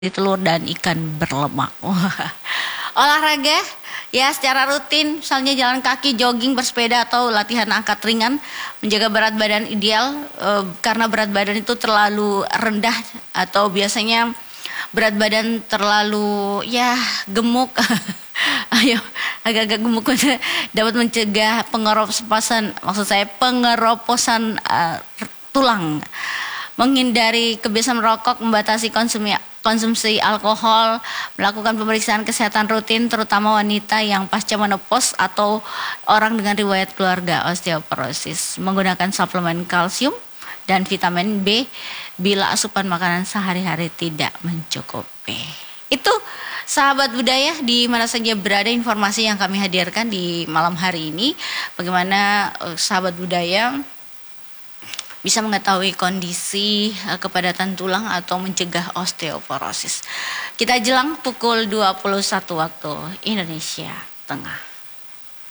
telur dan ikan berlemak. Olahraga ya secara rutin, misalnya jalan kaki, jogging, bersepeda atau latihan angkat ringan, menjaga berat badan ideal karena berat badan itu terlalu rendah atau biasanya berat badan terlalu ya gemuk. Ayo agak-agak gemuk dapat mencegah pengeroposan, maksud saya pengeroposan tulang. Menghindari kebiasaan merokok, membatasi konsumsi alkohol, melakukan pemeriksaan kesehatan rutin terutama wanita yang pasca menopause atau orang dengan riwayat keluarga osteoporosis, menggunakan suplemen kalsium dan vitamin B bila asupan makanan sehari-hari tidak mencukupi. Itu sahabat budaya di mana saja berada, informasi yang kami hadirkan di malam hari ini. Bagaimana sahabat budaya bisa mengetahui kondisi kepadatan tulang atau mencegah osteoporosis. Kita jelang pukul 21 waktu Indonesia Tengah.